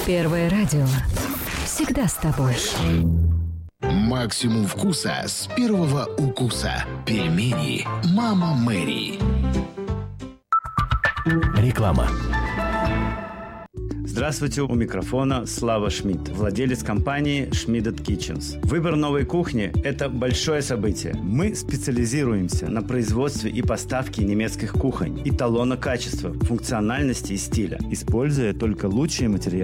Первое радио. Всегда с тобой. Максимум вкуса с первого укуса. Пельмени «Мама Мэри». Реклама. Здравствуйте, у микрофона Слава Шмидт, владелец компании Schmidт Kitchens. Выбор новой кухни – это большое событие. Мы специализируемся на производстве и поставке немецких кухонь, эталона качества, функциональности и стиля, используя только лучшие материалы